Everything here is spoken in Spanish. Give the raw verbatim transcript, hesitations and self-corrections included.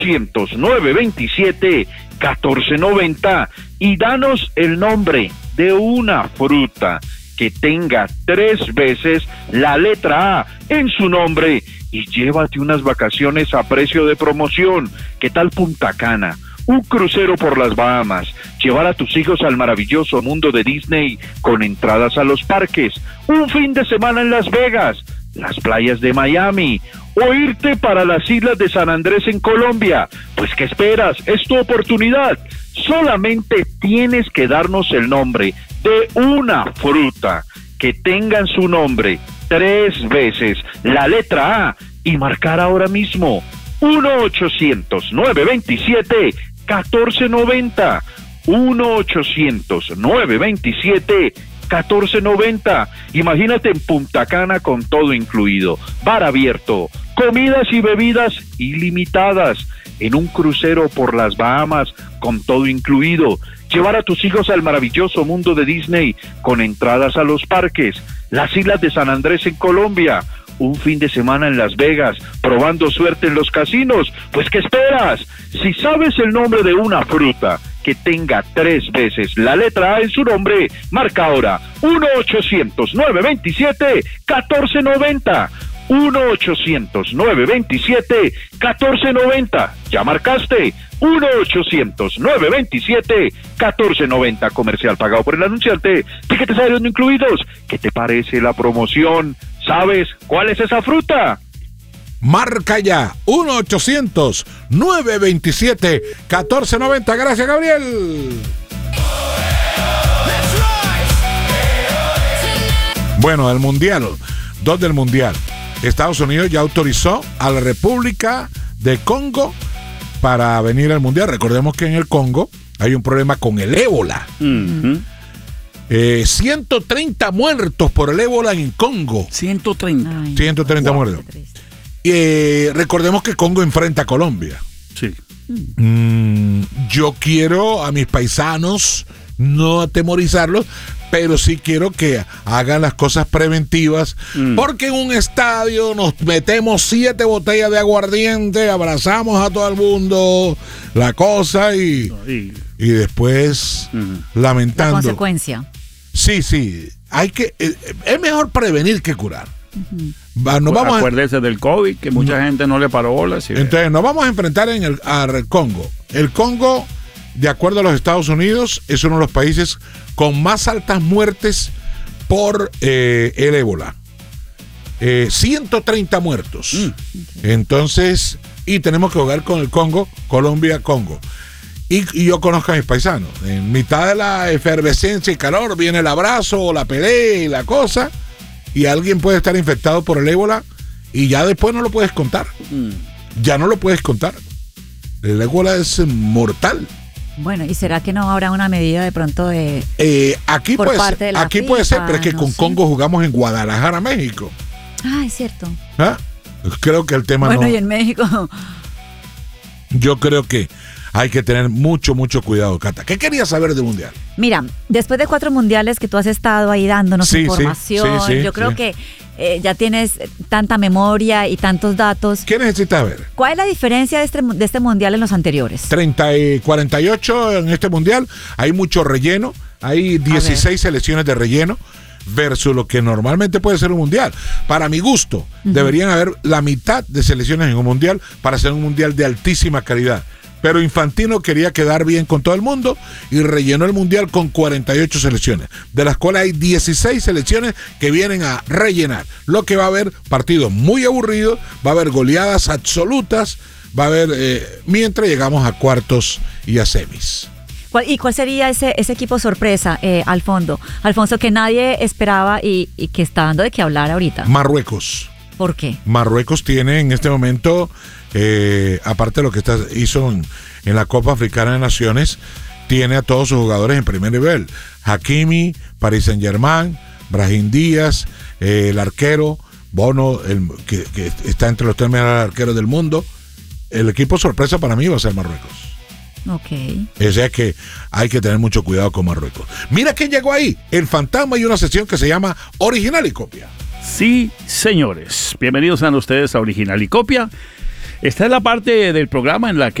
nueve veintisiete, catorce noventa y danos el nombre de una fruta que tenga tres veces la letra A en su nombre y llévate unas vacaciones a precio de promoción. ¿Qué tal Punta Cana? Un crucero por las Bahamas, llevar a tus hijos al maravilloso mundo de Disney con entradas a los parques, un fin de semana en Las Vegas, las playas de Miami, o irte para las islas de San Andrés en Colombia. Pues ¿qué esperas? Es tu oportunidad. Solamente tienes que darnos el nombre de una fruta que tenga en su nombre tres veces la letra A y marcar ahora mismo uno ochocientos, nueve veintisiete, catorce noventa, uno ochocientos, nueve veintisiete, catorce noventa. Imagínate en Punta Cana con todo incluido, bar abierto, comidas y bebidas ilimitadas, en un crucero por las Bahamas con todo incluido, llevar a tus hijos al maravilloso mundo de Disney con entradas a los parques, las islas de San Andrés en Colombia, un fin de semana en Las Vegas, probando suerte en los casinos. Pues ¿qué esperas? Si sabes el nombre de una fruta que tenga tres veces la letra A en su nombre, marca ahora uno ochocientos, nueve veintisiete, catorce noventa, uno ochocientos, nueve veintisiete, catorce noventa. ¿Ya marcaste? uno ochocientos, nueve veintisiete, catorce noventa. Comercial pagado por el anunciante. Tiquetes aéreos no incluidos. ¿Qué te parece la promoción? ¿Sabes cuál es esa fruta? Marca ya, uno ochocientos, nueve veintisiete, catorce noventa. Gracias, Gabriel. Bueno, el Mundial, dos del Mundial. Estados Unidos ya autorizó a la República de Congo para venir al Mundial. Recordemos que en el Congo hay un problema con el ébola. Uh-huh. Eh, ciento treinta muertos por el ébola en Congo. ciento treinta. Ay, ciento treinta wow, muertos. Eh, recordemos que Congo enfrenta a Colombia. Sí. Mm, yo quiero a mis paisanos no atemorizarlos, pero sí quiero que hagan las cosas preventivas, mm. porque en un estadio nos metemos siete botellas de aguardiente, abrazamos a todo el mundo, la cosa y, y, y después mm. lamentando. La consecuencia. Sí, sí, hay que, es mejor prevenir que curar. Uh-huh. Nos vamos Acuérdese a, del COVID, que mucha no, gente no le paró bolas. Si entonces, nos vamos a enfrentar en el al Congo. El Congo, de acuerdo a los Estados Unidos, es uno de los países con más altas muertes por eh, el ébola. Eh, ciento treinta muertos. Mm. Okay. Entonces, y tenemos que jugar con el Congo, Colombia, Congo. Y, y yo conozco a mis paisanos. En mitad de la efervescencia y calor viene el abrazo, la pelea y la cosa. Y alguien puede estar infectado por el ébola y ya después no lo puedes contar. Mm. Ya no lo puedes contar. El ébola es mortal. Bueno, ¿y será que no habrá una medida de pronto de eh, aquí por puede parte ser, de la aquí FIFA, puede ser, pero es que no con sé. Congo jugamos en Guadalajara, México. Ah, es cierto. ¿Ah? Creo que el tema bueno, no. Bueno, y en México. Yo creo que hay que tener mucho, mucho cuidado, Cata. ¿Qué querías saber del Mundial? Mira, después de cuatro mundiales que tú has estado ahí dándonos sí, información, sí, sí, yo creo sí. que eh, ya tienes tanta memoria y tantos datos. ¿Qué necesitas ver? ¿Cuál es la diferencia de este, de este Mundial en los anteriores? treinta y cuarenta y ocho en este Mundial, hay mucho relleno, hay dieciséis selecciones de relleno versus lo que normalmente puede ser un Mundial. Para mi gusto, uh-huh. deberían haber la mitad de selecciones en un Mundial para ser un Mundial de altísima calidad. Pero Infantino quería quedar bien con todo el mundo y rellenó el Mundial con cuarenta y ocho selecciones, de las cuales hay dieciséis selecciones que vienen a rellenar. Lo que va a haber partidos muy aburridos, va a haber goleadas absolutas, va a haber, eh, mientras llegamos a cuartos y a semis. ¿Y cuál sería ese, ese equipo sorpresa, eh, al fondo? Alfonso, que nadie esperaba y, y que está dando de qué hablar ahorita. Marruecos. ¿Por qué? Marruecos tiene en este momento... Eh, aparte de lo que está, hizo en, en la Copa Africana de Naciones, tiene a todos sus jugadores en primer nivel. Hakimi, Paris Saint-Germain, Brahim Díaz, eh, el arquero Bono, el, que, que está entre los tres mejores arqueros del mundo. El equipo sorpresa para mí va a ser Marruecos. Ok. O sea que hay que tener mucho cuidado con Marruecos. Mira quién llegó ahí, el fantasma, y una sección que se llama Original y Copia. Sí, señores, bienvenidos a ustedes a Original y Copia. Esta es la parte del programa en la